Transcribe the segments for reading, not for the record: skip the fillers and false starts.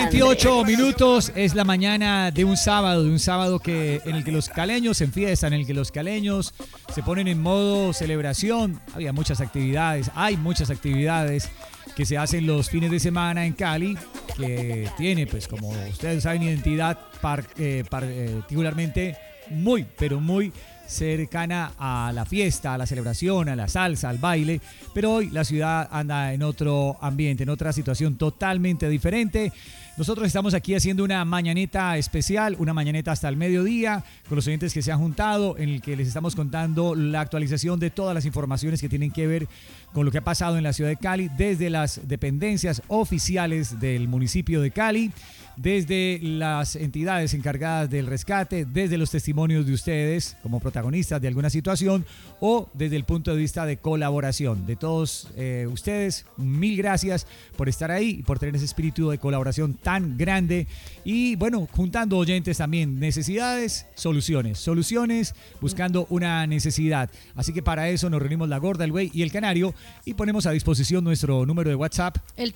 6:28 minutos, es la mañana de un sábado en el que los caleños se enfiestan, en el que los caleños se ponen en modo celebración. Hay muchas actividades que se hacen los fines de semana en Cali, que tiene, pues como ustedes saben, identidad particularmente muy, pero muy cercana a la fiesta, a la celebración, a la salsa, al baile, pero hoy la ciudad anda en otro ambiente, en otra situación totalmente diferente. Nosotros estamos aquí haciendo una mañaneta especial, una mañaneta hasta el mediodía, con los oyentes que se han juntado, en el que les estamos contando la actualización de todas las informaciones que tienen que ver con lo que ha pasado en la ciudad de Cali, desde las dependencias oficiales del municipio de Cali, desde las entidades encargadas del rescate, desde los testimonios de ustedes como protagonistas de alguna situación o desde el punto de vista de colaboración. De todos ustedes, mil gracias por estar ahí y por tener ese espíritu de colaboración tan grande. Y bueno, juntando oyentes también, necesidades, soluciones, buscando una necesidad. Así que para eso nos reunimos la Gorda, el Güey y el Canario y ponemos a disposición nuestro número de WhatsApp. El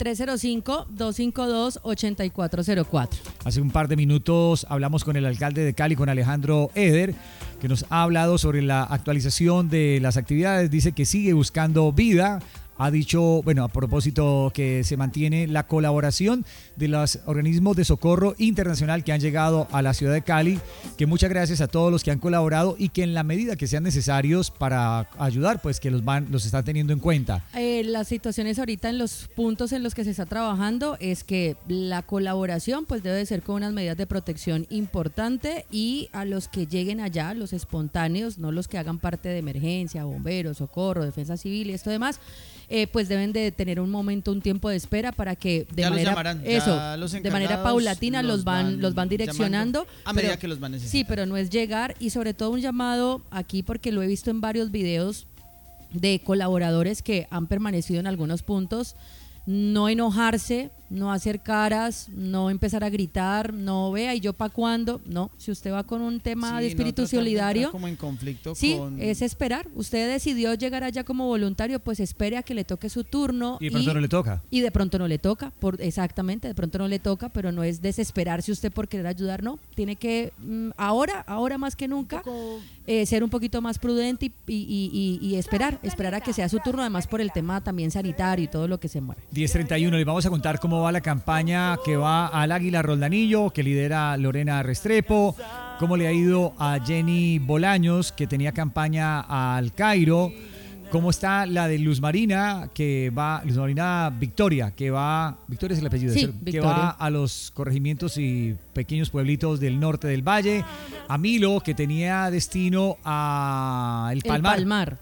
305-252-8404. Hace un par de minutos hablamos con el alcalde de Cali, con Alejandro Eder, que nos ha hablado sobre la actualización de las actividades. Dice que sigue buscando vida. Ha dicho, bueno, a propósito que se mantiene la colaboración de los organismos de socorro internacional que han llegado a la ciudad de Cali, que muchas gracias a todos los que han colaborado y que en la medida que sean necesarios para ayudar, pues que los están teniendo en cuenta. Las situaciones ahorita en los puntos en los que se está trabajando es que la colaboración pues debe ser con unas medidas de protección importante y a los que lleguen allá, los espontáneos, no los que hagan parte de emergencia, bomberos, socorro, defensa civil y esto demás, pues deben de tener un tiempo de espera para que de manera paulatina los van direccionando a medida que los van necesitando. Sí, pero no es llegar, y sobre todo un llamado aquí porque lo he visto en varios videos de colaboradores que han permanecido en algunos puntos. No enojarse, no hacer caras, no empezar a gritar, no vea y yo pa' cuándo, no, si usted va con un tema de espíritu solidario, como en conflicto es esperar. Usted decidió llegar allá como voluntario, pues espere a que le toque su turno. Y de pronto no le toca. Y de pronto no le toca, exactamente, de pronto no le toca, pero no es desesperarse usted por querer ayudar, no, tiene que ahora más que nunca ser un poquito más prudente y esperar a que sea su turno, además por el tema también sanitario y todo lo que se mueve. 10:31, les vamos a contar cómo va la campaña que va al Águila Roldanillo, que lidera Lorena Restrepo, cómo le ha ido a Jenny Bolaños, que tenía campaña al Cairo, cómo está la de Luz Marina Victoria, Victoria es el apellido, sí, que va a los corregimientos y pequeños pueblitos del norte del valle, a Milo, que tenía destino a El Palmar,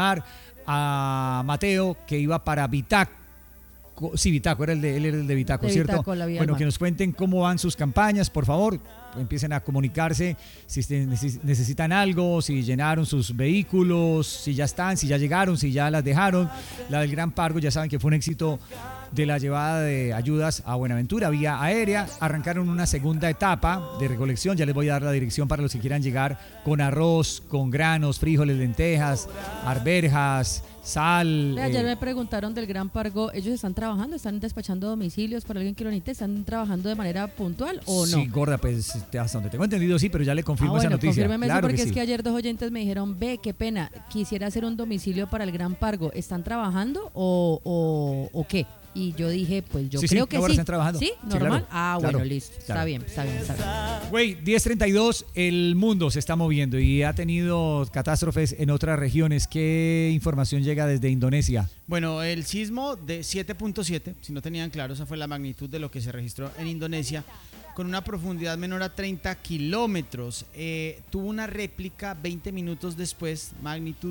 a Mateo, que iba para Vitaco. Sí, Vitaco, él era el de Vitaco, ¿cierto? Bueno, que nos cuenten cómo van sus campañas, por favor. Empiecen a comunicarse si necesitan algo, si llenaron sus vehículos, si ya están, si ya llegaron, si ya las dejaron. La del Gran Pargo, ya saben que fue un éxito de la llevada de ayudas a Buenaventura vía aérea. Arrancaron una segunda etapa de recolección. Ya les voy a dar la dirección para los que quieran llegar con arroz, con granos, frijoles, lentejas, arvejas, sal. Ayer me preguntaron del Gran Pargo, ¿ellos están trabajando? ¿Están despachando domicilios para alguien que lo necesite? ¿Están trabajando de manera puntual o no? Sí, Gorda, pues hasta donde tengo entendido sí, pero ya le confirmo esa noticia. Confírmeme claro eso, porque que es que ayer 2 oyentes me dijeron, qué pena, quisiera hacer un domicilio para el Gran Pargo. ¿Están trabajando o qué? Y yo dije, pues yo creo que sí. Están trabajando. ¿Sí? ¿Normal? Claro, bueno, listo. Claro. Está bien. Güey, 10:32, el mundo se está moviendo y ha tenido catástrofes en otras regiones. ¿Qué información llega desde Indonesia? Bueno, el sismo de 7.7, si no tenían claro, esa fue la magnitud de lo que se registró en Indonesia, con una profundidad menor a 30 kilómetros. Tuvo una réplica 20 minutos después, magnitud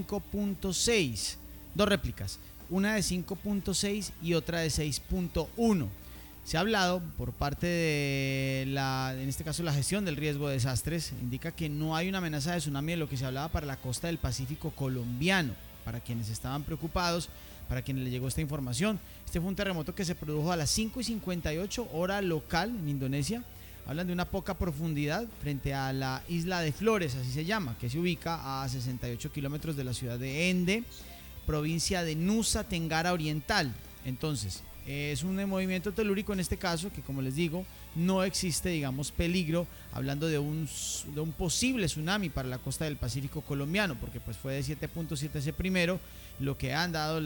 5.6. 2 réplicas. Una de 5.6 y otra de 6.1. Se ha hablado por parte de en este caso la gestión del riesgo de desastres, indica que no hay una amenaza de tsunami de lo que se hablaba para la costa del Pacífico colombiano, para quienes estaban preocupados, para quienes les llegó esta información. Este fue un terremoto que se produjo a las 5:58 hora local en Indonesia. Hablan de una poca profundidad frente a la isla de Flores, así se llama, que se ubica a 68 kilómetros de la ciudad de Ende, provincia de Nusa Tenggara Oriental. Entonces, Es un movimiento telúrico en este caso que, como les digo, no existe, digamos, peligro, hablando de un posible tsunami para la costa del Pacífico colombiano, porque pues fue de 7.7 ese primero, lo que han dado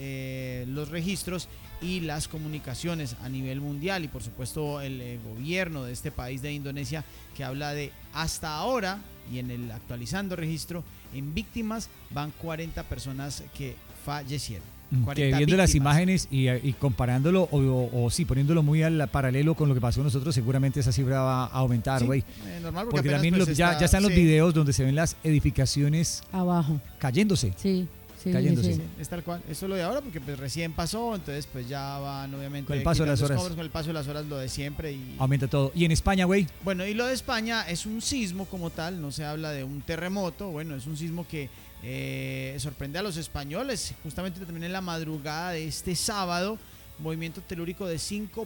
los registros y las comunicaciones a nivel mundial, y por supuesto el gobierno de este país de Indonesia, que habla de hasta ahora, y en el actualizando registro, en víctimas van 40 personas que fallecieron. Que viendo víctimas. las imágenes y comparándolo o sí, poniéndolo muy al paralelo con lo que pasó nosotros, seguramente esa cifra va a aumentar, güey. Sí, normal, porque apenas, también pues, ya están los videos donde se ven las edificaciones abajo cayéndose. Sí. Cayéndose. Sí. Es tal cual. Eso es lo de ahora porque pues recién pasó, entonces pues ya van obviamente con el paso de las horas. Con el paso de las horas, lo de siempre. Y aumenta todo. ¿Y en España, güey? Bueno, y lo de España es un sismo como tal, no se habla de un terremoto, bueno, es un sismo que sorprende a los españoles, justamente también en la madrugada de este sábado, movimiento telúrico de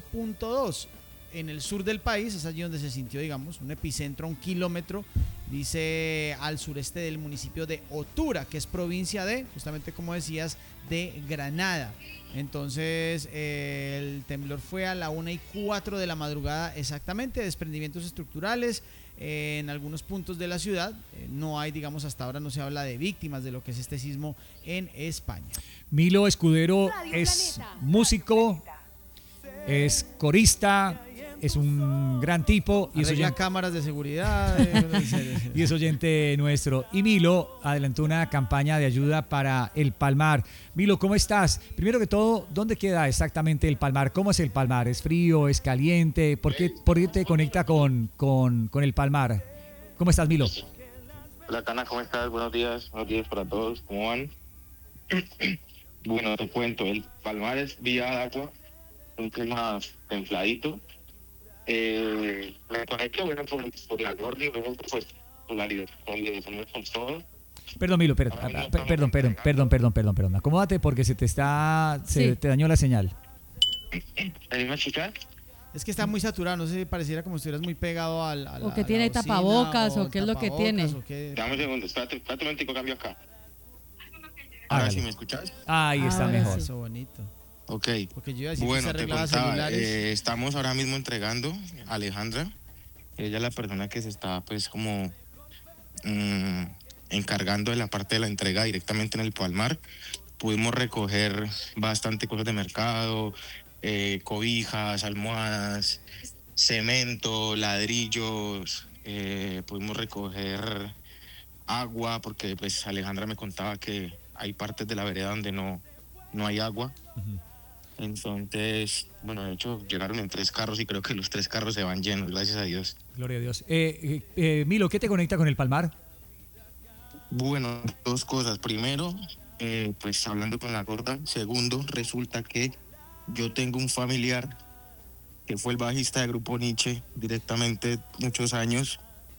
5.2 en el sur del país, es allí donde se sintió, digamos, un epicentro a 1 kilómetro, dice, al sureste del municipio de Otura, que es provincia de, justamente como decías, de Granada. Entonces, el temblor fue a la 1:04 de la madrugada exactamente, desprendimientos estructurales en algunos puntos de la ciudad. No hay, digamos, hasta ahora no se habla de víctimas de lo que es este sismo en España. Milo Escudero es músico, es corista, es un gran tipo y Arregla cámaras de seguridad y es oyente nuestro. Y Milo adelantó una campaña de ayuda para el Palmar. Milo, ¿cómo estás? Primero que todo, ¿dónde queda exactamente el Palmar? ¿Cómo es el Palmar? ¿Es frío? ¿Es caliente? ¿Por qué te conecta con el Palmar? ¿Cómo estás, Milo? Hola, Cana, ¿cómo estás? Buenos días para todos, ¿cómo van? Bueno, te cuento, el Palmar es vía de agua, un clima templadito. Me conecto, bueno, por la Gordi, bueno, pues por la dirección con todo. Perdón, Milo, perdón. Acomódate porque te dañó la señal. ¿Hay una chica? Es que está muy saturado, no sé si pareciera como si estieras muy pegado a la o que tiene tapabocas, o qué es lo que tiene. Dame un segundo, espérate un momentico, cambio acá. Ahora sí, ¿me escuchas? Ahí está mejor. Eso bonito. Ok, porque yo iba a decir bueno, que se te arreglaba contaba, celulares. estamos ahora mismo entregando a Alejandra. Ella es la persona que se está pues como encargando de la parte de la entrega directamente en el Palmar. Pudimos recoger bastante cosas de mercado, cobijas, almohadas, cemento, ladrillos, pudimos recoger agua porque pues Alejandra me contaba que hay partes de la vereda donde no hay agua. Uh-huh. Entonces, bueno, de hecho llegaron en 3 carros y creo que los 3 carros se van llenos, gracias a Dios. Gloria a Dios. Milo, ¿qué te conecta con el Palmar? Bueno, 2 cosas. Primero, pues hablando con la gorda. Segundo, resulta que yo tengo un familiar que fue el bajista de Grupo Nietzsche directamente muchos años,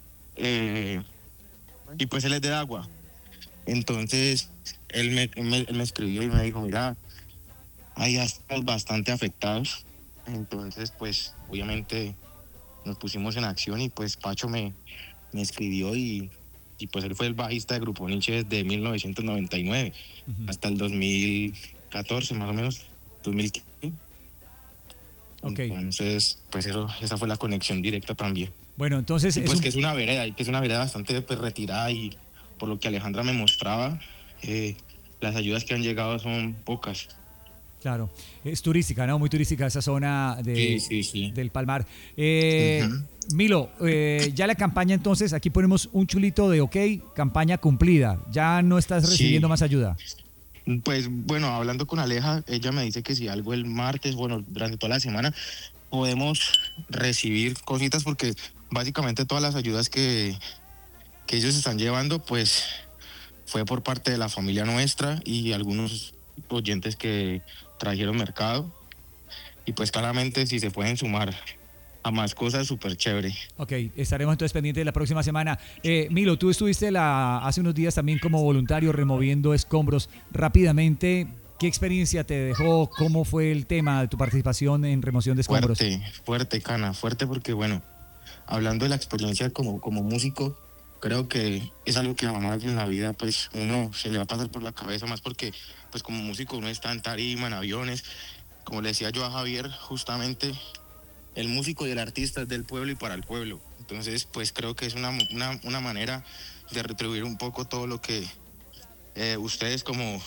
y pues él es de Agua. Entonces, él me escribió y me dijo, mira, ahí estamos bastante afectados. Entonces, pues, obviamente nos pusimos en acción y pues Pacho me escribió y pues él fue el bajista de Grupo Nietzsche desde 1999 uh-huh. hasta el 2014, más o menos, 2015. Okay. Entonces, pues esa fue la conexión directa también. Bueno, entonces... Y pues que es una vereda, y que es una vereda bastante pues, retirada, y por lo que Alejandra me mostraba, las ayudas que han llegado son pocas. Claro, es turística, ¿no? Muy turística esa zona sí. del Palmar. Milo, ya la campaña entonces, aquí ponemos un chulito de OK, campaña cumplida. Ya no estás recibiendo más ayuda. Pues bueno, hablando con Aleja, ella me dice que si algo el martes, bueno, durante toda la semana, podemos recibir cositas porque básicamente todas las ayudas que ellos están llevando, pues fue por parte de la familia nuestra y algunos oyentes que trajeron mercado, y pues claramente si se pueden sumar a más cosas, súper chévere. Ok, estaremos entonces pendientes de la próxima semana. Milo, tú estuviste hace unos días también como voluntario removiendo escombros. Rápidamente, ¿qué experiencia te dejó? ¿Cómo fue el tema de tu participación en remoción de escombros? Fuerte, Cana, fuerte porque bueno, hablando de la experiencia como músico, creo que es algo que jamás en la vida pues uno se le va a pasar por la cabeza, más porque pues como músico uno está en tarima, en aviones, como le decía yo a Javier, justamente el músico y el artista es del pueblo y para el pueblo. Entonces, pues creo que es una manera de retribuir un poco todo lo que ustedes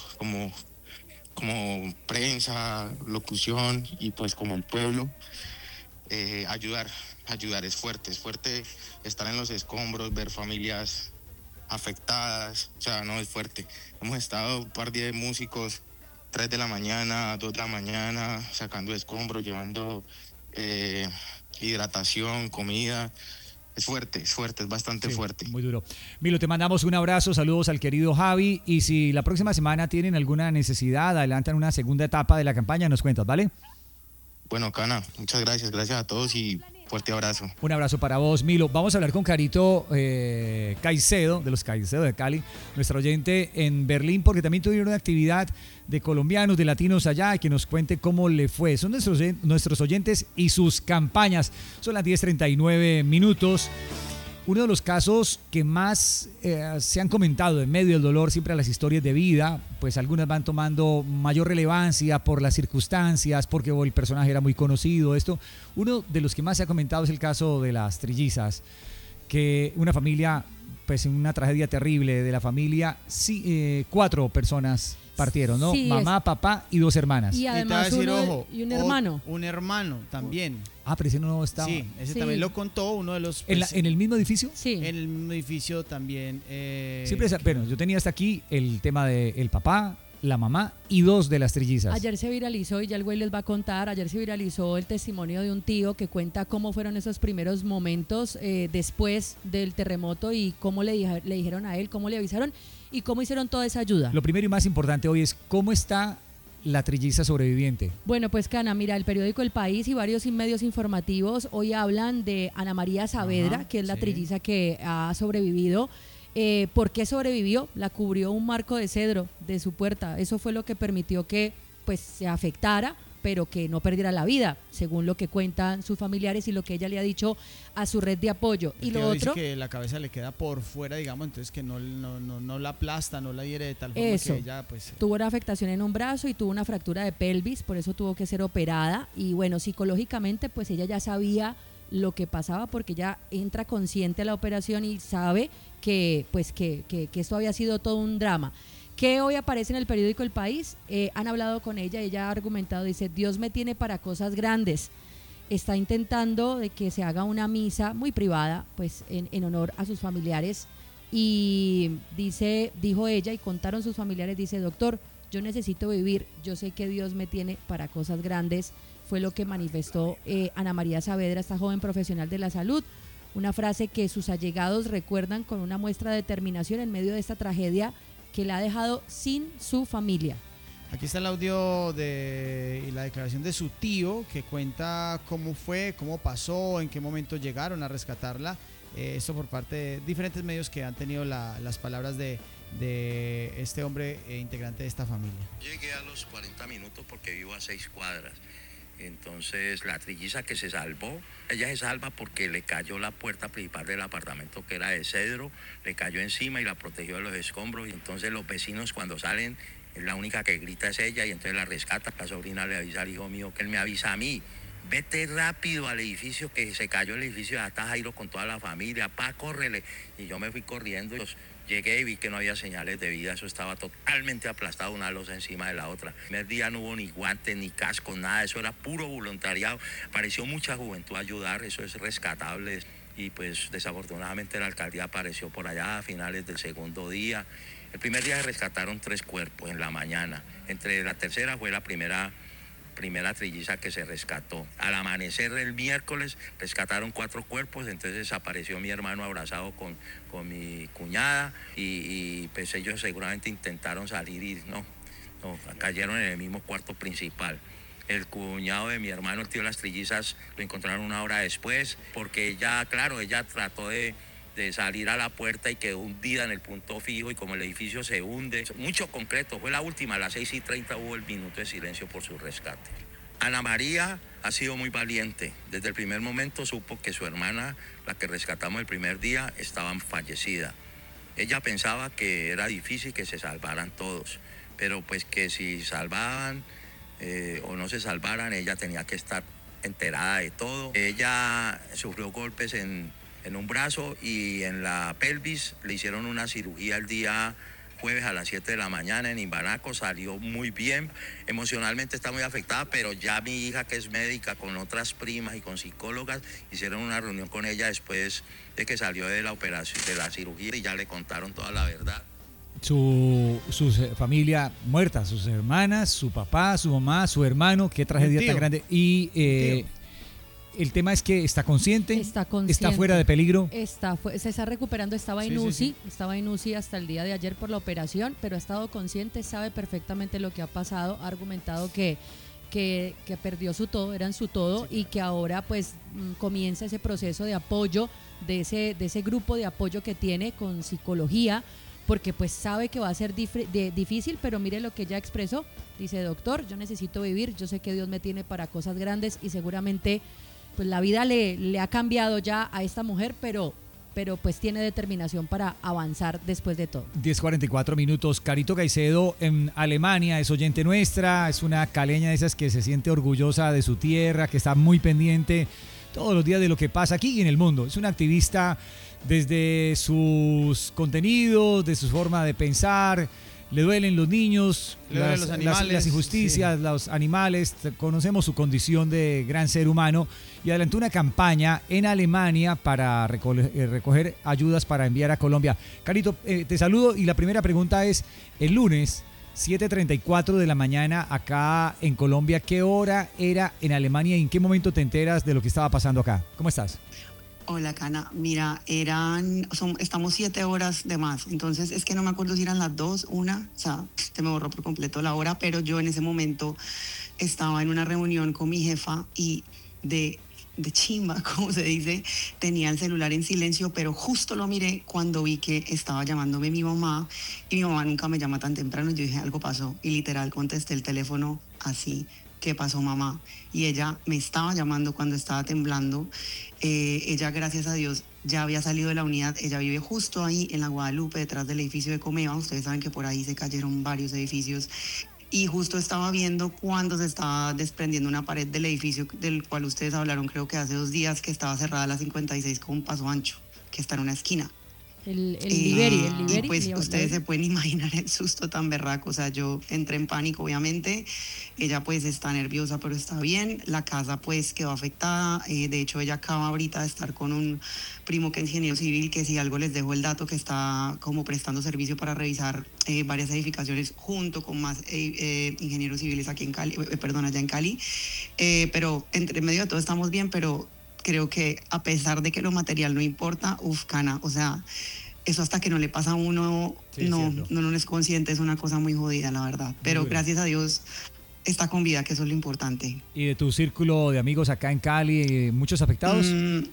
como prensa, locución y pues como el pueblo, ayudar, es fuerte estar en los escombros, ver familias afectadas, o sea, no, es fuerte. Hemos estado un par de músicos, 3 de la mañana, 2 de la mañana, sacando escombros, llevando hidratación, comida. Es fuerte, es bastante fuerte. Muy duro. Milo, te mandamos un abrazo, saludos al querido Javi, y si la próxima semana tienen alguna necesidad, adelantan una segunda etapa de la campaña, nos cuentas, ¿vale? Bueno, Cana, muchas gracias a todos y fuerte abrazo. Un abrazo para vos, Milo. Vamos a hablar con Carito Caicedo, de los Caicedo de Cali, nuestro oyente en Berlín, porque también tuvieron una actividad de colombianos, de latinos allá, que nos cuente cómo le fue. Son nuestros oyentes y sus campañas. Son las 10:39 minutos. Uno de los casos que más se han comentado en medio del dolor, siempre las historias de vida, pues algunas van tomando mayor relevancia por las circunstancias, porque el personaje era muy conocido, esto. Uno de los que más se ha comentado es el caso de las trillizas, que una familia, pues en una tragedia terrible de la familia, 4 personas partieron, ¿no? Sí, mamá, papá y 2 hermanas. Y además y un hermano. Un hermano también. Ah, pero ese no estaba. Sí, ese Sí. también lo contó uno de los... ¿En el mismo edificio? Sí. En el mismo edificio también. Siempre, bueno, yo tenía hasta aquí el tema del papá, la mamá y 2 de las trillizas. Ayer se viralizó, y ya el güey les va a contar, ayer se viralizó el testimonio de un tío que cuenta cómo fueron esos primeros momentos después del terremoto y cómo le dijeron a él, cómo le avisaron y cómo hicieron toda esa ayuda. Lo primero y más importante hoy es cómo está la trilliza sobreviviente. Bueno, pues Cana, mira, el periódico El País y varios medios informativos hoy hablan de Ana María Saavedra, Ajá, que es la sí. trilliza que ha sobrevivido. ¿Por qué sobrevivió? La cubrió un marco de cedro de su puerta. Eso fue lo que permitió que pues se afectara, pero que no perdiera la vida, según lo que cuentan sus familiares y lo que ella le ha dicho a su red de apoyo. El Y lo tío dice otro, que la cabeza le queda por fuera, digamos, entonces que no la aplasta, no la hiere de tal forma Eso. que ella, pues... tuvo una afectación en un brazo y tuvo una fractura de pelvis, por eso tuvo que ser operada. Y bueno, psicológicamente, pues ella ya sabía lo que pasaba, porque ella entra consciente a la operación y sabe que esto había sido todo un drama. Que hoy aparece en el periódico El País, han hablado con ella, ella ha argumentado, dice: Dios me tiene para cosas grandes. Está intentando de que se haga una misa muy privada, pues en honor a sus familiares, y dijo ella, y contaron sus familiares, dice: doctor, yo necesito vivir, yo sé que Dios me tiene para cosas grandes. Fue lo que manifestó Ana María Saavedra, esta joven profesional de la salud. Una frase que sus allegados recuerdan con una muestra de determinación en medio de esta tragedia que la ha dejado sin su familia. Aquí está el audio y la declaración de su tío, que cuenta cómo fue, cómo pasó, en qué momento llegaron a rescatarla. Esto por parte de diferentes medios que han tenido las palabras de este hombre integrante de esta familia. Llegué a los 40 minutos porque vivo a 6 cuadras. Entonces la trilliza que se salvó, ella se salva porque le cayó la puerta principal del apartamento, que era de cedro, le cayó encima y la protegió de los escombros. Y entonces los vecinos, cuando salen, la única que grita es ella, y entonces la rescata. La sobrina le avisa al hijo mío, que él me avisa a mí: vete rápido al edificio, que se cayó el edificio de Jairo con toda la familia, córrele. Y yo me fui corriendo. Llegué y vi que no había señales de vida, eso estaba totalmente aplastado, una losa encima de la otra. El primer día no hubo ni guantes, ni casco, nada, eso era puro voluntariado. Pareció mucha juventud ayudar, eso es rescatable. Y pues desafortunadamente la alcaldía apareció por allá a finales del segundo día. El primer día se rescataron 3 cuerpos en la mañana. Entre la tercera fue la primera trilliza que se rescató. Al amanecer del miércoles rescataron 4 cuerpos, entonces apareció mi hermano abrazado con mi cuñada y pues ellos seguramente intentaron salir y no, cayeron en el mismo cuarto principal. El cuñado de mi hermano, el tío de las trillizas, lo encontraron 1 hora después, porque ella trató de salir a la puerta y quedó hundida en el punto fijo, y como el edificio se hunde, mucho concreto, fue la última, a las 6:30 hubo el minuto de silencio por su rescate. Ana María ha sido muy valiente, desde el primer momento supo que su hermana, la que rescatamos el primer día, estaba fallecida. Ella pensaba que era difícil que se salvaran todos, pero pues que si salvaban o no se salvaran, ella tenía que estar enterada de todo. Ella sufrió golpes en un brazo y en la pelvis, le hicieron una cirugía el día jueves a las 7 de la mañana en Imbanaco, salió muy bien, emocionalmente está muy afectada, pero ya mi hija, que es médica, con otras primas y con psicólogas, hicieron una reunión con ella después de que salió de la operación, de la cirugía, y ya le contaron toda la verdad. Su familia muerta, sus hermanas, su papá, su mamá, su hermano, qué tragedia tan grande. Y el tema es que está consciente, está fuera de peligro. Se está recuperando, estaba en UCI, estaba en UCI hasta el día de ayer por la operación, pero ha estado consciente, sabe perfectamente lo que ha pasado, ha argumentado que perdió su todo, eran su todo, y que ahora pues comienza ese proceso de apoyo, de ese grupo de apoyo que tiene con psicología, porque pues sabe que va a ser difícil, pero mire lo que ella expresó, dice: doctor, yo necesito vivir, yo sé que Dios me tiene para cosas grandes y seguramente pues la vida le ha cambiado ya a esta mujer, pero pues tiene determinación para avanzar después de todo. 10:44 minutos. Carito Caicedo en Alemania es oyente nuestra, es una caleña de esas que se siente orgullosa de su tierra, que está muy pendiente todos los días de lo que pasa aquí y en el mundo. Es una activista desde sus contenidos, de su forma de pensar. Le duelen los niños, los animales, las injusticias, los animales. Conocemos su condición de gran ser humano y adelantó una campaña en Alemania para recoger ayudas para enviar a Colombia. Carito, te saludo y la primera pregunta es: el lunes 7:34 de la mañana acá en Colombia, ¿qué hora era en Alemania y en qué momento te enteras de lo que estaba pasando acá? ¿Cómo estás? Hola, Cana. Mira, estamos 7 horas de más. Entonces, es que no me acuerdo si eran las 2, 1, o sea, se me borró por completo la hora, pero yo en ese momento estaba en una reunión con mi jefa y de chimba, como se dice, tenía el celular en silencio, pero justo lo miré cuando vi que estaba llamándome mi mamá, y mi mamá nunca me llama tan temprano. Yo dije, algo pasó, y literal contesté el teléfono así: ¿qué pasó, mamá? Y ella me estaba llamando cuando estaba temblando. Ella, gracias a Dios, ya había salido de la unidad. Ella vive justo ahí en la Guadalupe, detrás del edificio de Comeva. Ustedes saben que por ahí se cayeron varios edificios. Y justo estaba viendo cuando se estaba desprendiendo una pared del edificio del cual ustedes hablaron, creo que hace 2 días, que estaba cerrada la 56 con un paso ancho, que está en una esquina. El Liberi. Y pues ustedes se pueden imaginar el susto tan berraco. O sea, yo entré en pánico, obviamente. Ella pues está nerviosa, pero está bien. La casa pues quedó afectada. De hecho, ella acaba ahorita de estar con un primo que es ingeniero civil, que si algo les dejo el dato, que está como prestando servicio para revisar varias edificaciones junto con más ingenieros civiles aquí en Cali, allá en Cali. Pero entre medio de todo estamos bien, pero creo que a pesar de que lo material no importa, Cana, o sea, eso hasta que no le pasa a uno, no es consciente, es una cosa muy jodida, la verdad. Pero gracias a Dios está con vida, que eso es lo importante. ¿Y de tu círculo de amigos acá en Cali, muchos afectados?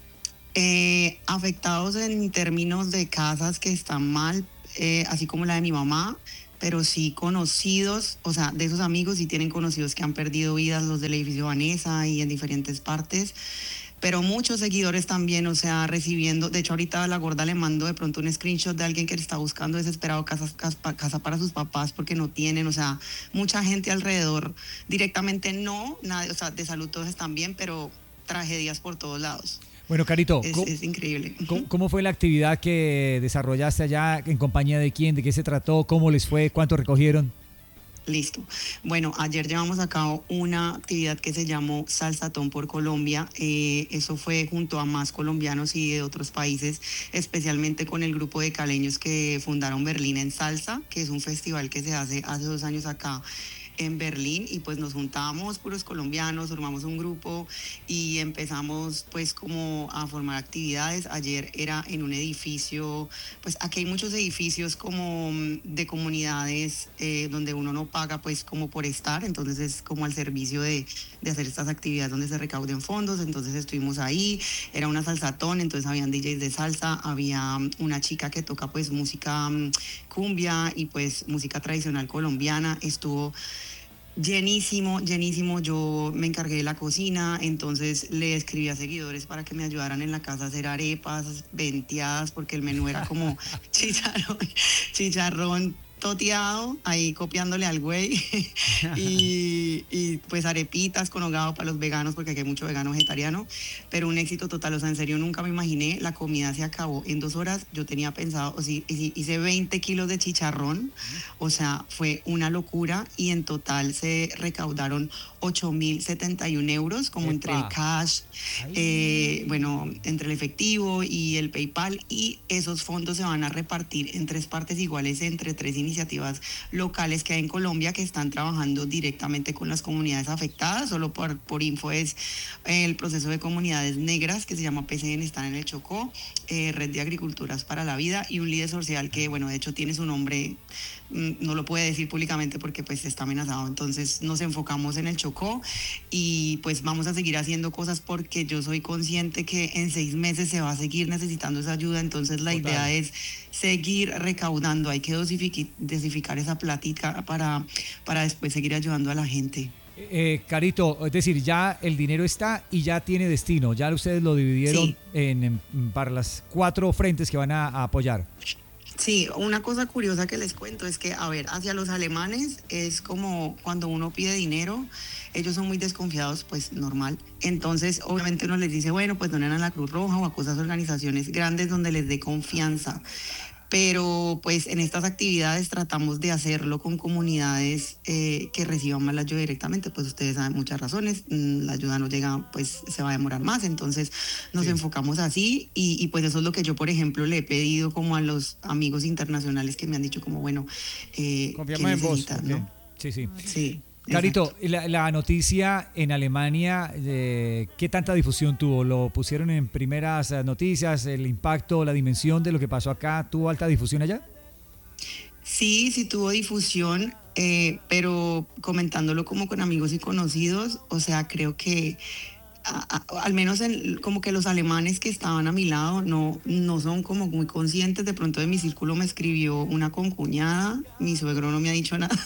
Afectados en términos de casas que están mal, así como la de mi mamá, pero sí conocidos, o sea, de esos amigos sí tienen conocidos que han perdido vidas, los del edificio Vanessa y en diferentes partes. Pero muchos seguidores también, o sea, recibiendo. De hecho, ahorita a la gorda le mando de pronto un screenshot de alguien que está buscando desesperado casa para sus papás porque no tienen, o sea, mucha gente alrededor. Directamente no, nada, o sea, de salud todos están bien, pero tragedias por todos lados. Bueno, Carito, es increíble. ¿Cómo fue la actividad que desarrollaste allá? ¿En compañía de quién? ¿De qué se trató? ¿Cómo les fue? ¿Cuánto recogieron? Listo. Bueno, ayer llevamos a cabo una actividad que se llamó Salsatón por Colombia. Eso fue junto a más colombianos y de otros países, especialmente con el grupo de caleños que fundaron Berlín en Salsa, que es un festival que se hace 2 años acá en Berlín, y pues nos juntamos puros colombianos, formamos un grupo y empezamos pues como a formar actividades. Ayer era en un edificio, pues aquí hay muchos edificios como de comunidades donde uno no paga pues como por estar, entonces es como al servicio de hacer estas actividades donde se recauden fondos. Entonces estuvimos ahí, era una salsatón, entonces habían DJs de salsa, había una chica que toca pues música cumbia y pues música tradicional colombiana. Estuvo llenísimo. Yo me encargué de la cocina, entonces le escribí a seguidores para que me ayudaran en la casa a hacer arepas venteadas, porque el menú era como chicharrón, toteado, ahí copiándole al güey. y pues arepitas con hogado para los veganos, porque aquí hay mucho vegano vegetariano. Pero un éxito total, o sea, en serio nunca me imaginé. La comida se acabó en 2 horas. Yo tenía pensado, o sea, hice 20 kilos de chicharrón. O sea, fue una locura. Y en total se recaudaron 8.071 euros, como ¡Epa! entre el cash, bueno, entre el efectivo y el PayPal, y esos fondos se van a repartir en 3 partes iguales entre 3 iniciativas locales que hay en Colombia que están trabajando directamente con las comunidades afectadas. Solo por info es el proceso de comunidades negras que se llama PCN, están en el Chocó, Red de Agriculturas para la Vida y un líder social que, bueno, de hecho tiene su nombre, no lo puede decir públicamente porque pues está amenazado. Entonces nos enfocamos en el Chocó y pues vamos a seguir haciendo cosas porque yo soy consciente que en 6 meses se va a seguir necesitando esa ayuda. Entonces la idea es seguir recaudando, hay que dosificar esa plática para después seguir ayudando a la gente. Carito, es decir, ya el dinero está y ya tiene destino, ya ustedes lo dividieron Sí. para las 4 frentes que van a apoyar. Sí, una cosa curiosa que les cuento es que, a ver, hacia los alemanes es como cuando uno pide dinero, ellos son muy desconfiados, pues normal. Entonces, obviamente uno les dice, bueno, pues donen a la Cruz Roja o a cosas, organizaciones grandes donde les dé confianza. Pero pues en estas actividades tratamos de hacerlo con comunidades que reciban más la ayuda directamente. Pues ustedes saben muchas razones, la ayuda no llega, pues se va a demorar más. Entonces nos enfocamos así y pues eso es lo que yo, por ejemplo, le he pedido como a los amigos internacionales que me han dicho como, bueno, Confiamos en vos. ¿no? Sí, sí. Sí. Carito, Exacto. la noticia en Alemania, ¿qué tanta difusión tuvo? ¿Lo pusieron en primeras noticias? ¿El impacto, la dimensión de lo que pasó acá, tuvo alta difusión allá? Sí tuvo difusión, pero comentándolo como con amigos y conocidos, o sea, creo que al menos como que los alemanes que estaban a mi lado no son como muy conscientes. De pronto de mi círculo me escribió una concuñada, mi suegro no me ha dicho nada.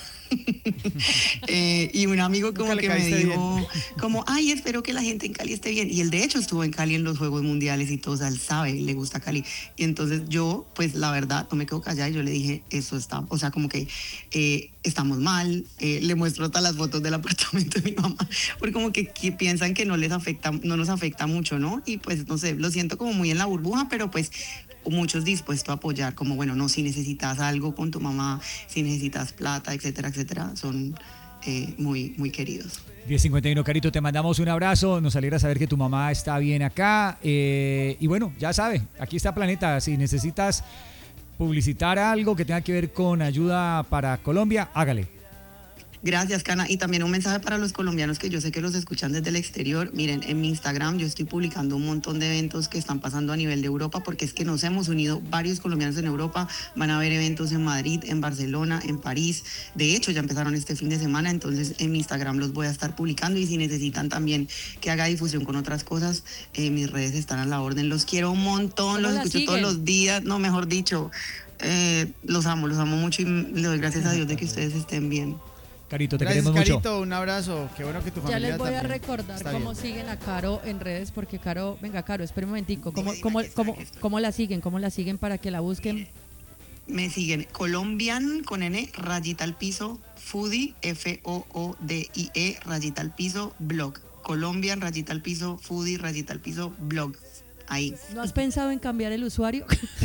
Y un amigo como que me dijo como, ay, espero que la gente en Cali esté bien. Y él de hecho estuvo en Cali en los Juegos Mundiales y todo, o sea, él sabe, le gusta Cali. Y entonces yo, pues la verdad, no me quedo callada y yo le dije, eso está, o sea, como que estamos mal. Le muestro hasta las fotos del apartamento de mi mamá, porque como que piensan que no nos afecta mucho, ¿no? Y pues no sé, lo siento como muy en la burbuja, pero pues muchos dispuestos a apoyar, como bueno, no, si necesitas algo con tu mamá, si necesitas plata, etcétera, etcétera, son muy, muy queridos. 10:51, Carito, te mandamos un abrazo, nos alegra saber que tu mamá está bien acá, y bueno, ya sabe, aquí está Planeta, si necesitas publicitar algo que tenga que ver con ayuda para Colombia, hágale. Gracias, Cana. Y también un mensaje para los colombianos que yo sé que los escuchan desde el exterior. Miren, en mi Instagram yo estoy publicando un montón de eventos que están pasando a nivel de Europa, porque es que nos hemos unido varios colombianos en Europa. Van a haber eventos en Madrid, en Barcelona, en París. De hecho, ya empezaron este fin de semana, entonces en mi Instagram los voy a estar publicando. Y si necesitan también que haga difusión con otras cosas, mis redes están a la orden. Los quiero un montón, los escucho todos los días. No, mejor dicho, los amo mucho y le doy gracias a Dios de que ustedes estén bien. Carito, te Gracias, queremos mucho. Carito, un abrazo. Qué bueno que tu Ya familia les voy a también recordar está cómo bien. siguen a Caro en redes, porque Caro, venga Caro, espera un momentico, ¿cómo la siguen? ¿Cómo la siguen para que la busquen? Me siguen Colombian con N, rayita al piso, Foodie, FOODIE, rayita al piso, blog. Colombian, rayita al piso, Foodie, rayita al piso, blog. Ahí. ¿No has pensado en cambiar el usuario?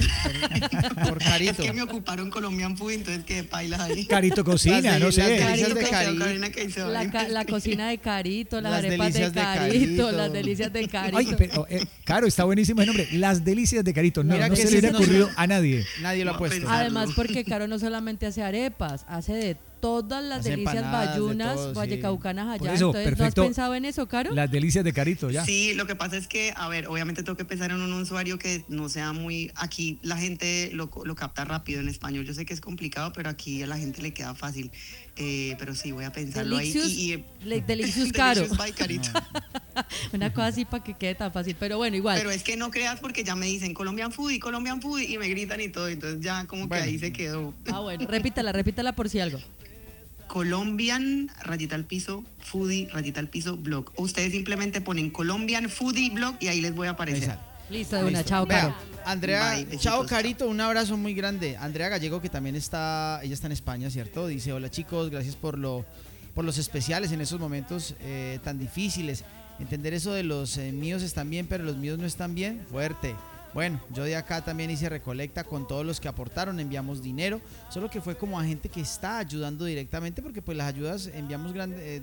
Por Carito. Es que me ocuparon Colombian Food, entonces quedé paila ahí. Carito cocina, no sé. Las delicias de Carito. Carito. La cocina de Carito, las Las arepas de delicias de Carito, Carito. las delicias de Carito. Ay, pero, Caro, está buenísimo el nombre. Las delicias de Carito. No, Mira no que se sí le hubiera se nos- ocurrido a nadie. Nadie lo ha Voy a puesto. pensar. Además, porque Caro no solamente hace arepas, hace de todas las Hace delicias empanadas, de bayunas, todo, sí. vallecaucanas allá. Por eso, Entonces, ¿no has perfecto. pensado en eso, Caro? Las delicias de Carito, ya. Sí, lo que pasa es que, a ver, obviamente tengo que pensar en un usuario que no sea muy... Aquí la gente lo capta rápido en español. Yo sé que es complicado, pero aquí a la gente le queda fácil. Pero sí, voy a pensarlo Delicious, ahí. Delicious Caro. Delicious by Carito. Una cosa así para que quede tan fácil. Pero bueno, igual. Pero es que no creas porque ya me dicen Colombian Food y me gritan y todo. Entonces ya como Bueno. que ahí se quedó. Ah, bueno, repítala por si algo. Colombian, rayita al piso, Foodie, rayita al piso, blog. O ustedes simplemente ponen Colombian Foodie blog y ahí les voy a aparecer. Exacto. Listo, de una. Chao, Vea, Caro. Andrea, Bye, besitos, chao Carito, un abrazo muy grande. Andrea Gallego, que también ella está en España, ¿cierto? Dice, hola chicos, gracias por los especiales en esos momentos tan difíciles. Entender eso de los míos están bien, pero los míos no están bien, fuerte. Bueno, yo de acá también hice recolecta con todos los que aportaron, enviamos dinero, solo que fue como a gente que está ayudando directamente, porque pues las ayudas enviamos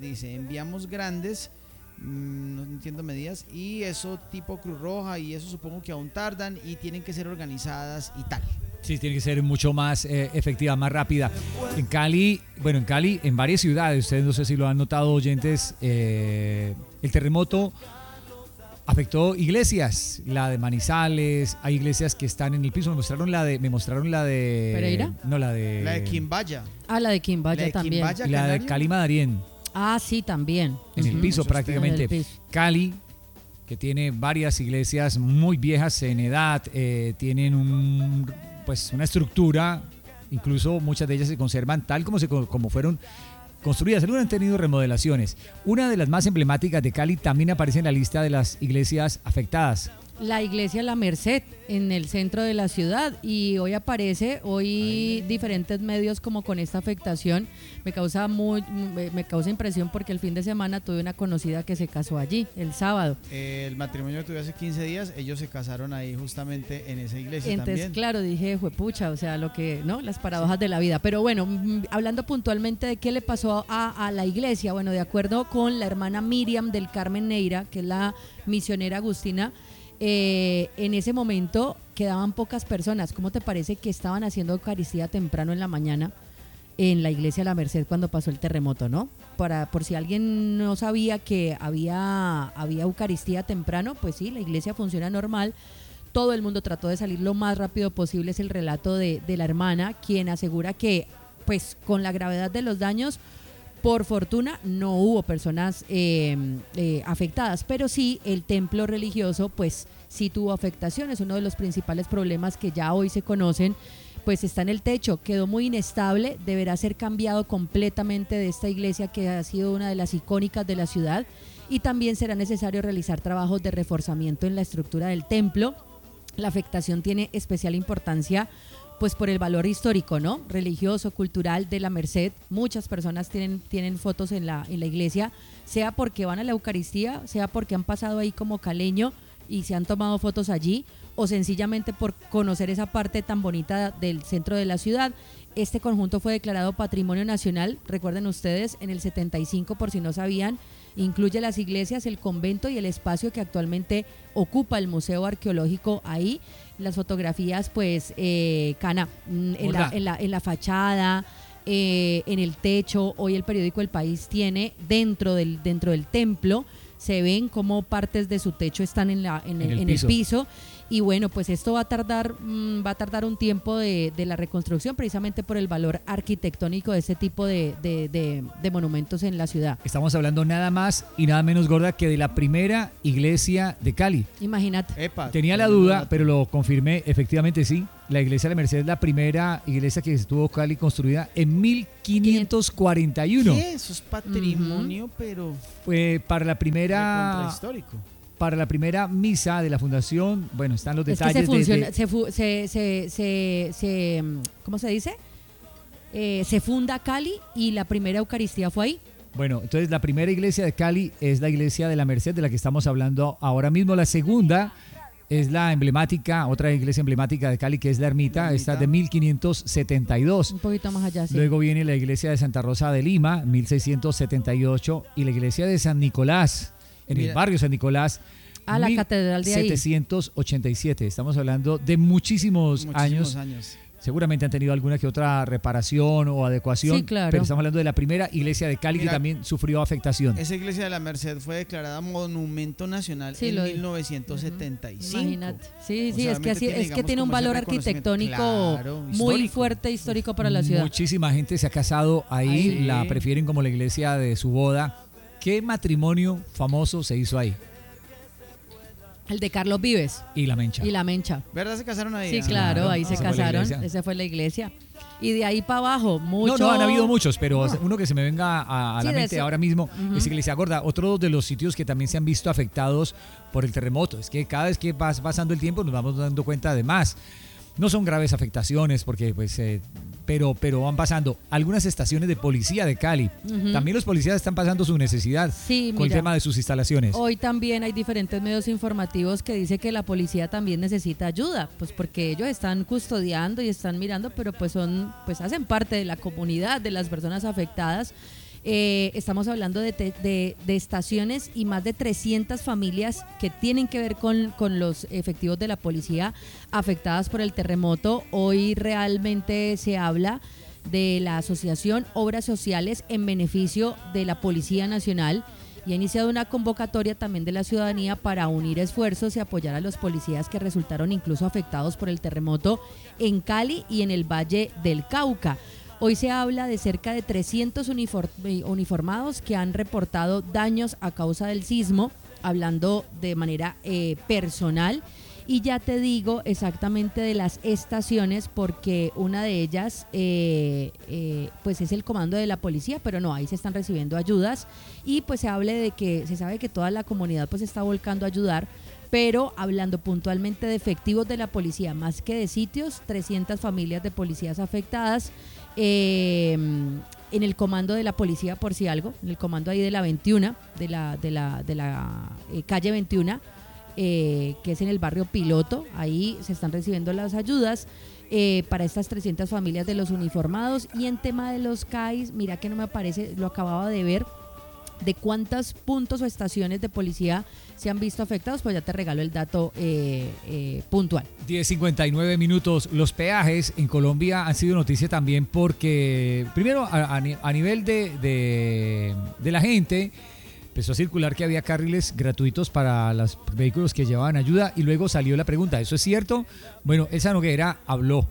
grandes, no entiendo medidas, y eso tipo Cruz Roja, y eso supongo que aún tardan y tienen que ser organizadas y tal. Sí, tiene que ser mucho más efectiva, más rápida. En Cali, en varias ciudades, ustedes no sé si lo han notado, oyentes, el terremoto afectó iglesias, la de Manizales, hay iglesias que están en el piso, me mostraron la de ¿Pereira? No, la de Quimbaya. La de Quimbaya La de también. Quimbaya. y la de Canario. Cali Madarién, Sí, también. en el piso Eso está prácticamente. en el piso. Cali, que tiene varias iglesias muy viejas en edad, tienen una estructura, incluso muchas de ellas se conservan tal como fueron construidas. Algunas han tenido remodelaciones. Una de las más emblemáticas de Cali también aparece en la lista de las iglesias afectadas. La iglesia La Merced en el centro de la ciudad, y hoy aparece diferentes medios como con esta afectación. Me causa impresión porque el fin de semana tuve una conocida que se casó allí el sábado. El matrimonio que tuve hace 15 días, ellos se casaron ahí justamente en esa iglesia. Entonces, también. claro, dije, juepucha, o sea, las paradojas de la vida. Pero bueno, hablando puntualmente de qué le pasó a la iglesia, bueno, de acuerdo con la hermana Miriam del Carmen Neira, que es la misionera agustina, en ese momento quedaban pocas personas. ¿Cómo te parece que estaban haciendo Eucaristía temprano en la mañana en la iglesia La Merced cuando pasó el terremoto, no? Por si alguien no sabía que había Eucaristía temprano, pues sí, la iglesia funciona normal. Todo el mundo trató de salir lo más rápido posible. Es el relato de la hermana, quien asegura que, pues, con la gravedad de los daños, por fortuna no hubo personas afectadas, pero sí el templo religioso pues sí tuvo afectaciones. Uno de los principales problemas que ya hoy se conocen pues está en el techo, quedó muy inestable, deberá ser cambiado completamente de esta iglesia que ha sido una de las icónicas de la ciudad, y también será necesario realizar trabajos de reforzamiento en la estructura del templo. La afectación tiene especial importancia pues por el valor histórico, ¿no? Religioso, cultural de La Merced. Muchas personas tienen fotos en la iglesia, sea porque van a la Eucaristía, sea porque han pasado ahí como caleño y se han tomado fotos allí, o sencillamente por conocer esa parte tan bonita del centro de la ciudad. Este conjunto fue declarado Patrimonio Nacional, recuerden ustedes, en el 75, por si no sabían. Incluye las iglesias, el convento y el espacio que actualmente ocupa el Museo Arqueológico ahí. Las fotografías, pues, Cana, en la fachada, en el techo. Hoy el periódico El País tiene dentro del templo, se ven cómo partes de su techo están en el piso. Y bueno, pues esto va a tardar un tiempo de la reconstrucción, precisamente por el valor arquitectónico de este tipo de monumentos en la ciudad. Estamos hablando nada más y nada menos, Gorda, que de la primera iglesia de Cali. Imagínate. Epa, Tenía la duda, pero lo confirmé, efectivamente sí. La iglesia de la Merced es la primera iglesia que estuvo Cali construida en 1541. ¿Qué? Eso es patrimonio, pero Fue para la primera... contrahistórico. Para la primera misa de la fundación, bueno, están los Es que detalles ¿cómo se dice? Se funda Cali y la primera Eucaristía fue ahí. Bueno, entonces la primera iglesia de Cali es la iglesia de la Merced, de la que estamos hablando ahora mismo. La segunda es la emblemática, otra iglesia emblemática de Cali, que es la Ermita. Esta es de 1572. Un poquito más allá, sí. Luego viene la iglesia de Santa Rosa de Lima, 1678, y la iglesia de San Nicolás, en el barrio San Nicolás, la catedral de ahí. 1787. Estamos hablando de muchísimos años. Seguramente han tenido alguna que otra reparación o adecuación, sí, claro. Pero estamos hablando de la primera iglesia de Cali, que también sufrió afectación. Esa iglesia de la Merced fue declarada Monumento Nacional en 1975. Imagínate. Sí, O sea, es que tiene un valor arquitectónico muy histórico. fuerte, histórico para la ciudad. Muchísima gente se ha casado ahí, Sí. la prefieren como la iglesia de su boda. ¿Qué matrimonio famoso se hizo ahí? El de Carlos Vives. Y La Mencha. Y La Mencha. ¿Verdad? Se casaron ahí. Sí, claro, ahí se esa fue la casaron. iglesia. Esa fue la iglesia. Y de ahí para abajo, mucho. No, han habido muchos, pero uno que se me venga a Sí, la de mente eso. ahora mismo Ujú. es Iglesia Gorda. Otro de los sitios que también se han visto afectados por el terremoto. Es que cada vez que va pasando el tiempo nos vamos dando cuenta de más. No son graves afectaciones porque pero van pasando. Algunas estaciones de policía de Cali. Ujú. También los policías están pasando su necesidad Sí, con el mira. tema de sus instalaciones. Hoy también hay diferentes medios informativos que dice que la policía también necesita ayuda, pues porque ellos están custodiando y están mirando, pero pues hacen parte de la comunidad, de las personas afectadas. Estamos hablando de estaciones y más de 300 familias que tienen que ver con los efectivos de la policía afectadas por el terremoto. Hoy realmente se habla de la asociación Obras Sociales en beneficio de la Policía Nacional y ha iniciado una convocatoria también de la ciudadanía para unir esfuerzos y apoyar a los policías que resultaron incluso afectados por el terremoto en Cali y en el Valle del Cauca. Hoy se habla de cerca de 300 uniformados que han reportado daños a causa del sismo, hablando de manera personal. Y ya te digo exactamente de las estaciones porque una de ellas pues es el comando de la policía, pero no, ahí se están recibiendo ayudas y pues se sabe que toda la comunidad pues está volcando a ayudar, pero hablando puntualmente de efectivos de la policía, más que de sitios, 300 familias de policías afectadas. En el comando de la policía, por si algo, en el comando ahí de la 21, de la calle 21, que es en el barrio Piloto, ahí se están recibiendo las ayudas para estas 300 familias de los uniformados. Y en tema de los CAIs, mira que no me aparece, lo acababa de ver, de cuántos puntos o estaciones de policía se han visto afectados, pues ya te regalo el dato puntual. 10:59 minutos. Los peajes en Colombia han sido noticia también porque, primero, a nivel de la gente, empezó a circular que había carriles gratuitos para los vehículos que llevaban ayuda y luego salió la pregunta, ¿eso es cierto? Bueno, Elsa Noguera habló,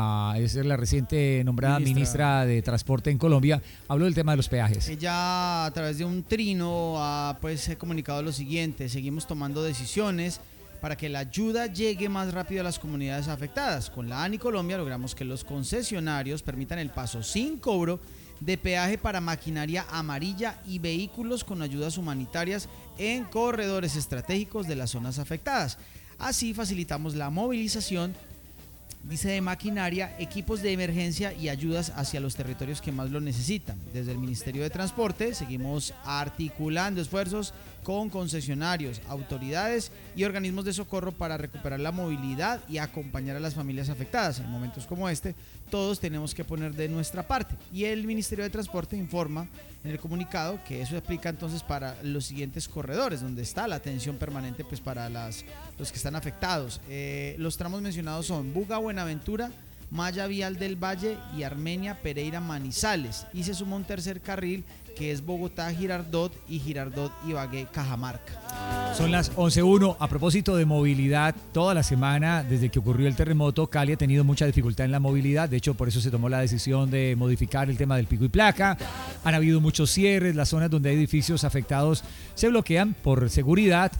es la reciente nombrada ministra de Transporte en Colombia, habló del tema de los peajes. Ella a través de un trino ha comunicado lo siguiente: seguimos tomando decisiones para que la ayuda llegue más rápido a las comunidades afectadas. Con la ANI Colombia logramos que los concesionarios permitan el paso sin cobro de peaje para maquinaria amarilla y vehículos con ayudas humanitarias en corredores estratégicos de las zonas afectadas. Así facilitamos la movilización, dice, de maquinaria, equipos de emergencia y ayudas hacia los territorios que más lo necesitan. Desde el Ministerio de Transporte seguimos articulando esfuerzos con concesionarios, autoridades y organismos de socorro para recuperar la movilidad y acompañar a las familias afectadas. En momentos como este, todos tenemos que poner de nuestra parte. Y el Ministerio de Transporte informa en el comunicado que eso aplica entonces para los siguientes corredores, donde está la atención permanente pues para los que están afectados. Los tramos mencionados son Buga, Buenaventura, Maya Vial del Valle y Armenia, Pereira, Manizales. Y se suma un tercer carril que es Bogotá, Girardot y Girardot, Ibagué, Cajamarca. Son las 11:01. A propósito de movilidad, toda la semana desde que ocurrió el terremoto, Cali ha tenido mucha dificultad en la movilidad. De hecho, por eso se tomó la decisión de modificar el tema del pico y placa. Han habido muchos cierres, las zonas donde hay edificios afectados se bloquean por seguridad.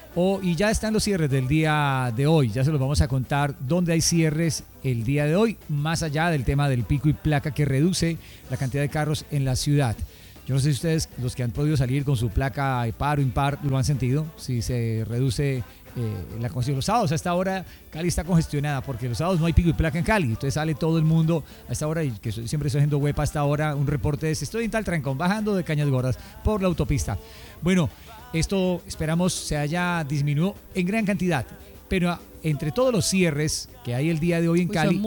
Y ya están los cierres del día de hoy, ya se los vamos a contar dónde hay cierres el día de hoy, más allá del tema del pico y placa que reduce la cantidad de carros en la ciudad. Yo no sé si ustedes, los que han podido salir con su placa de par o impar, lo han sentido, si se reduce la congestión. Los sábados a esta hora Cali está congestionada porque los sábados no hay pico y placa en Cali, entonces sale todo el mundo a esta hora y que siempre estoy haciendo web a esta hora, un reporte es: estoy en tal trancón, bajando de Cañas Gordas por la autopista. Bueno, esto esperamos se haya disminuido en gran cantidad, pero entre todos los cierres que hay el día de hoy en Cali,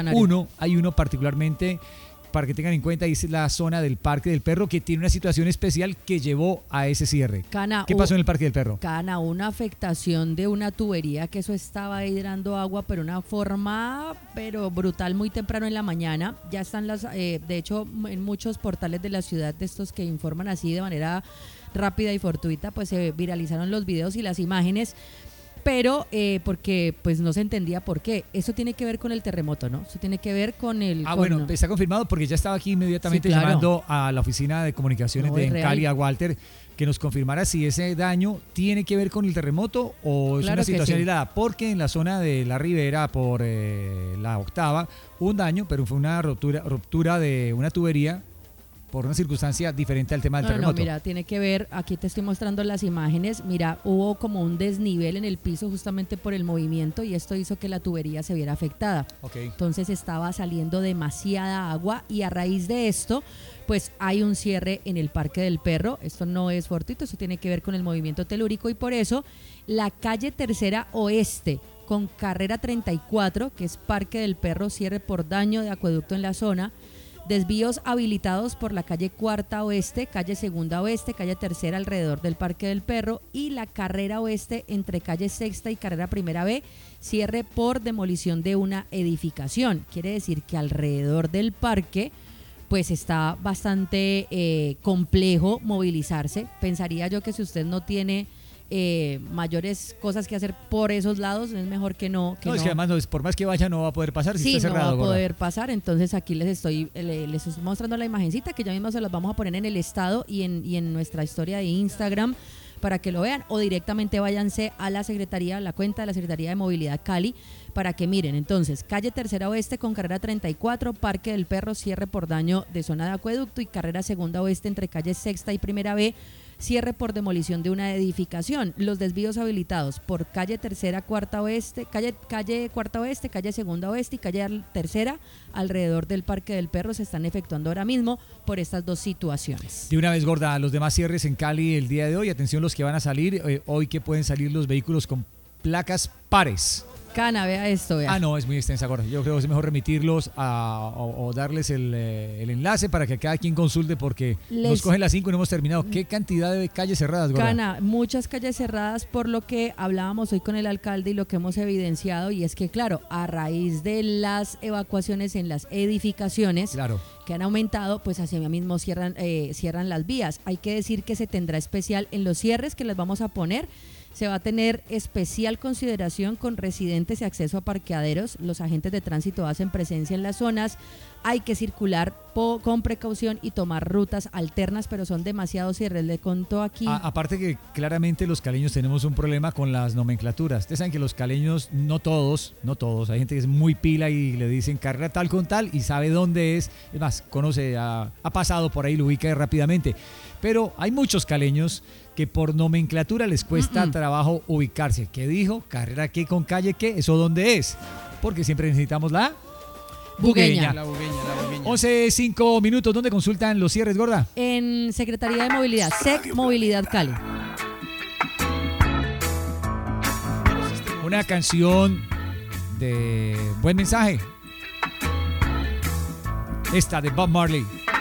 hay uno particularmente para que tengan en cuenta, y es la zona del Parque del Perro, que tiene una situación especial que llevó a ese cierre. ¿Qué pasó en el Parque del Perro? Una afectación de una tubería, que eso estaba ahí dando agua, pero una forma brutal, muy temprano en la mañana. Ya están de hecho, en muchos portales de la ciudad, de estos que informan así de manera rápida y fortuita, pues se viralizaron los videos y las imágenes. pero porque pues no se entendía por qué. Eso tiene que ver con el terremoto, ¿no? Eso tiene que ver con el... Bueno, está confirmado porque ya estaba aquí inmediatamente Sí, claro. llamando a la oficina de comunicaciones No, de es real. Cali, a Walter, que nos confirmara si ese daño tiene que ver con el terremoto o es Claro una que situación sí. aislada, porque en la zona de la Ribera, por la octava, hubo un daño, pero fue una ruptura de una tubería por una circunstancia diferente al tema del No, terremoto. mira, tiene que ver, aquí te estoy mostrando las imágenes, mira, hubo como un desnivel en el piso justamente por el movimiento y esto hizo que la tubería se viera afectada. Ok. Entonces estaba saliendo demasiada agua y a raíz de esto, pues hay un cierre en el Parque del Perro. Esto no es fortuito, eso tiene que ver con el movimiento telúrico y por eso la calle Tercera Oeste con carrera 34, que es Parque del Perro, cierre por daño de acueducto en la zona. Desvíos habilitados por la calle Cuarta Oeste, calle Segunda Oeste, calle Tercera alrededor del Parque del Perro y la carrera Oeste entre calle Sexta y carrera Primera B, cierre por demolición de una edificación. Quiere decir que alrededor del parque pues está bastante complejo movilizarse. Pensaría yo que si usted no tiene mayores cosas que hacer por esos lados, es mejor que no. No, es que además por más que vaya no va a poder pasar si Sí, está no cerrado. va a Gorda. poder pasar. Entonces aquí les estoy mostrando la imagencita que ya mismo se las vamos a poner en el estado y en nuestra historia de Instagram para que lo vean o directamente váyanse a la Secretaría, a la cuenta de la Secretaría de Movilidad Cali para que miren. Entonces, calle Tercera Oeste con carrera 34, Parque del Perro, cierre por daño de zona de acueducto y carrera Segunda Oeste entre calle Sexta y Primera B, cierre por demolición de una edificación. Los desvíos habilitados por calle Tercera Cuarta Oeste, calle Cuarta Oeste, calle Segunda Oeste y calle Tercera alrededor del Parque del Perro se están efectuando ahora mismo por estas dos situaciones. De una vez, Gorda, los demás cierres en Cali el día de hoy. Atención los que van a salir. Hoy que pueden salir los vehículos con placas pares. Cana, vea esto, vea. No, es muy extensa, Gorda. Yo creo que es mejor remitirlos o darles el enlace para que cada quien consulte porque nos cogen las 5 y no hemos terminado. ¿Qué cantidad de calles cerradas, Gorda? Cana, muchas calles cerradas por lo que hablábamos hoy con el alcalde y lo que hemos evidenciado y es que, claro, a raíz de las evacuaciones en las edificaciones Claro. que han aumentado, pues así mismo cierran las vías. Hay que decir que se tendrá especial en los cierres que les vamos a poner. Se va a tener especial consideración con residentes y acceso a parqueaderos. Los agentes de tránsito hacen presencia en las zonas. Hay que circular con precaución y tomar rutas alternas, pero son demasiados cierres. Le contó aquí. Aparte que claramente los caleños tenemos un problema con las nomenclaturas. Ustedes saben que los caleños, no todos, hay gente que es muy pila y le dicen carrera tal con tal y sabe dónde es. Es más, conoce, ha pasado por ahí, lo ubica rápidamente. Pero hay muchos caleños que por nomenclatura les cuesta trabajo ubicarse. ¿Qué dijo? ¿Carrera qué con calle qué? ¿Eso dónde es? Porque siempre necesitamos la bugueña. La bugueña. 11:05 minutos. ¿Dónde consultan los cierres, Gorda? En Secretaría de Movilidad, SEC Movilidad Cali. Una canción de buen mensaje. Esta de Bob Marley.